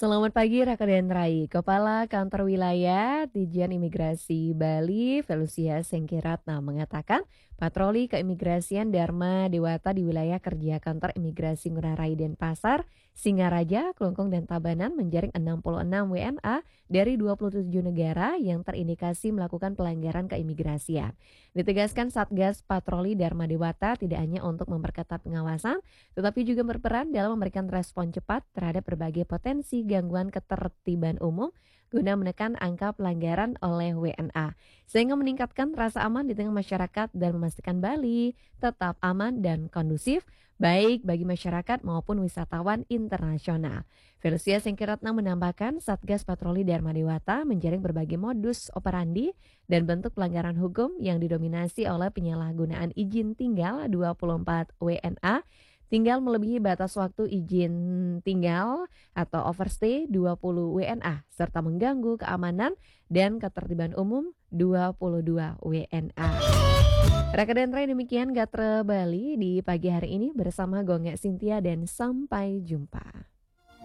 Selamat pagi Raka dan Rai. Kepala Kantor Wilayah Ditjen Imigrasi Bali, Felucia Sengkiratna mengatakan patroli keimigrasian Dharma Dewata di wilayah kerja Kantor Imigrasi Ngurah Rai Denpasar, Singaraja, Kelungkung dan Tabanan menjaring 66 WNA dari 27 negara yang terindikasi melakukan pelanggaran keimigrasian. Ditegaskan Satgas Patroli Dharma Dewata tidak hanya untuk memperketat pengawasan, tetapi juga berperan dalam memberikan respon cepat terhadap berbagai potensi gangguan ketertiban umum guna menekan angka pelanggaran oleh WNA, sehingga meningkatkan rasa aman di tengah masyarakat dan memastikan Bali tetap aman dan kondusif, baik bagi masyarakat maupun wisatawan internasional. Felucia Sengkiratna menambahkan Satgas Patroli Dharma Dewata menjaring berbagai modus operandi dan bentuk pelanggaran hukum yang didominasi oleh penyalahgunaan izin tinggal 24 WNA, tinggal melebihi batas waktu izin tinggal atau overstay 20 WNA, serta mengganggu keamanan dan ketertiban umum 22 WNA. Raka dan Rai, demikian Gatre Bali di pagi hari ini bersama Gonggak Sintia dan sampai jumpa.